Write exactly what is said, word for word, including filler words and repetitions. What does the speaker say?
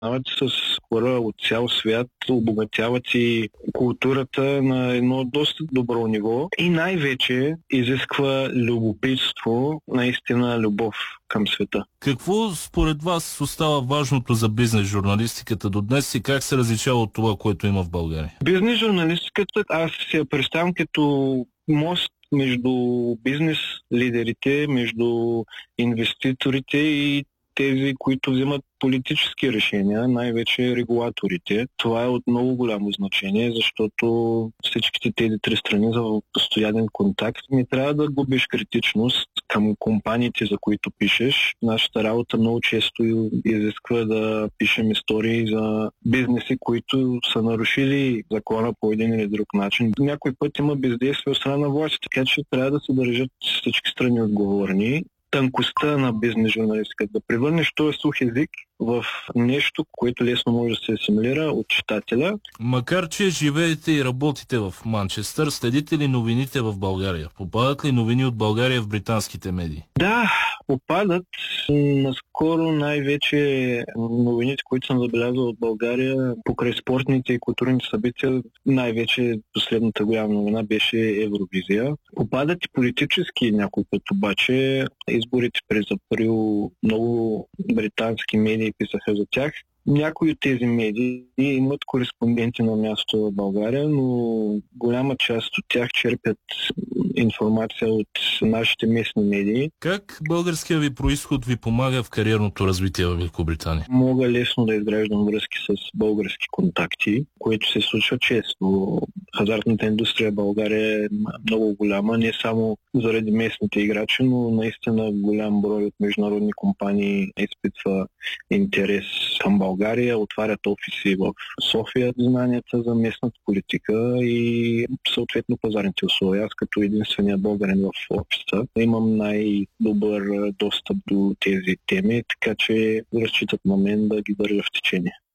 с хора от цял свят, обогатяват и културата на едно доста добро ниво и най-вече изисква любопитство, наистина любов към света. Какво според вас остава важното за бизнес журналистиката до днес и как се различава от това, което има в България? Бизнес журналистиката аз си я представям като мост между бизнес лидерите, между инвеститорите и тези, които взимат политически решения, най-вече регулаторите. Това е от много голямо значение, защото всичките тези три страни за постоянен контакт не трябва да губиш критичност към компаниите, за които пишеш. Нашата работа много често изисква да пишем истории за бизнеси, които са нарушили закона по един или друг начин. Някой път има бездействие от страна на властите, така че трябва да се държат всички страни отговорни. Тънкостта на бизнес журналистиката, да превърнеш този сух език в нещо, което лесно може да се асимилира от читателя. Макар че живеете и работите в Манчестър, следите ли новините в България? Попадат ли новини от България в британските медии? Да, попадат. Наскоро най-вече новините, които съм забелязал от България, покрай спортните и културните събития, най-вече последната голяма новина беше Евровизия. Попадат и политически някой път, обаче изборите през април много британски медии писаха за тях. Някои от тези медии имат кореспонденти на място в България, но голяма част от тях черпят информация от нашите местни медии. Как българският ви происход ви помага в кариерното развитие в Великобритания? Мога лесно да изграждам връзки с български контакти, което се случва често. Хазартната индустрия в България е много голяма, не само заради местните играчи, но наистина голям брой от международни компании изпитва интерес към България, отварят офиси в София, знанията за местната политика и съответно пазарните условия. Аз като единствения българин в офиса имам най-добър достъп до тези теми, така че разчитат на мен да ги държа в течение.